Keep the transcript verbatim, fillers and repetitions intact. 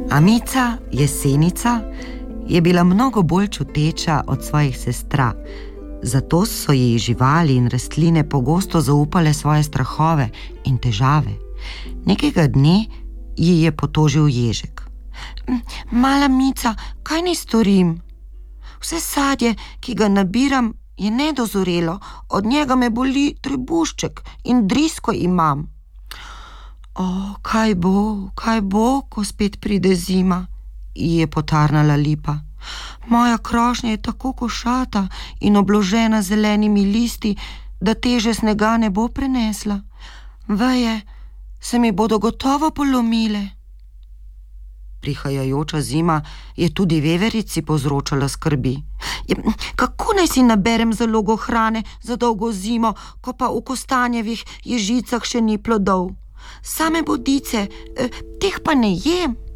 Amica, jesenica, je bila mnogo bolj čuteča od svojih sestra, zato so ji živali in rastline pogosto zaupale svoje strahove in težave. Nekega dne ji je potožil ježek. Mala Mica, kaj naj storim? Vse sadje, ki ga nabiram, je nedozorelo, od njega me boli trebušček in drisko imam. O, kaj bo, kaj bo, ko spet pride zima, ji je potarnala lipa. Moja krošnja je tako košata in obložena zelenimi listi, da teže snega ne bo prenesla. Veje se mi bodo gotovo polomile. Prihajajoča zima je tudi veverici povzročala skrbi. Kako naj si naberem zalogo hrane za dolgo zimo, ko pa v kostanjevih ježicah še ni plodov? Same bodice, teh pa ne jem.